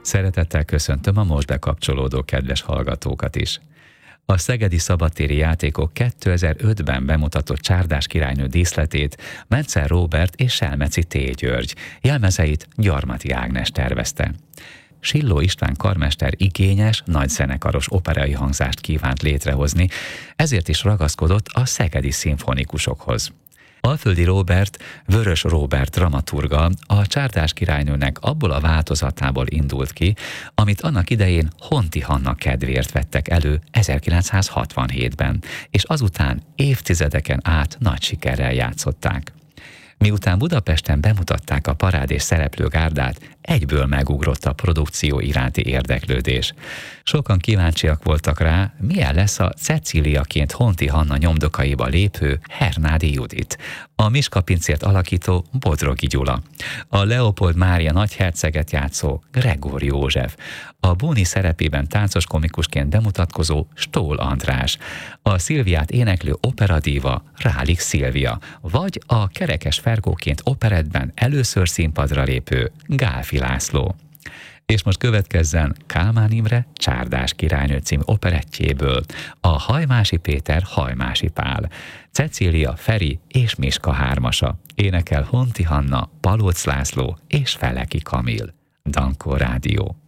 Szeretettel köszöntöm a most bekapcsolódó kedves hallgatókat is. A Szegedi Szabadtéri Játékok 2005-ben bemutatott Csárdás királynő díszletét Metzel Róbert és Selmeci T. György, jelmezeit Gyarmati Ágnes tervezte. Silló István karmester igényes, nagy zenekaros operai hangzást kívánt létrehozni, ezért is ragaszkodott a szegedi szimfonikusokhoz. Alföldi Róbert, Vörös Róbert dramaturga a Csárdás királynőnek abból a változatából indult ki, amit annak idején Honti Hanna kedvéért vettek elő 1967-ben, és azután évtizedeken át nagy sikerrel játszották. Miután Budapesten bemutatták a parádés szereplőgárdát, egyből megugrott a produkció iránti érdeklődés. Sokan kíváncsiak voltak rá, milyen lesz a Cecíliaként Honti Hanna nyomdokaiba lépő Hernádi Judit, a Miskapincért alakító Bodrogi Gyula, a Leopold Mária nagyherceget játszó Gregór József, a Bóni szerepében táncos komikusként bemutatkozó Stól András, a Szilviát éneklő operadíva Rálik Szilvia, vagy a Kerekes Fergóként operettben először színpadra lépő Gálfi László. És most következzen Kálmán Imre Csárdás királynő című operettjéből a Hajmási Péter Hajmási Pál, Cecília Feri és Miska hármasa, énekel Honti Hanna, Palóc László és Feleki Kamil. Dankó Rádió.